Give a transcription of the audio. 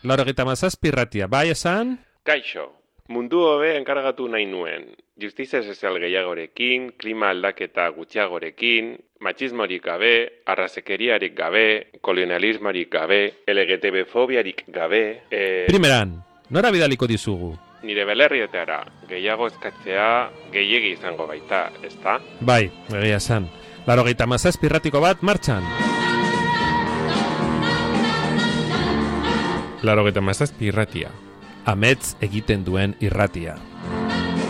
97 irratia, bai esan? Kaixo, mundu hobe enkargatu nahi nuen. Justizia sozial gehiagorekin, klima aldaketa gutxiagorekin, matxismorik gabe, arrazekeriarik gabe, kolonialismorik gabe, LGTB-fobiarik gabe... Primeran, nora bidaliko dizugu? Nire belerrietara, gehiago eskatzea gehiegi izango baita, ezta? Bai, egia esan. 97 irratiko bat martxan. 97 irratia. Amets egiten duen irratia.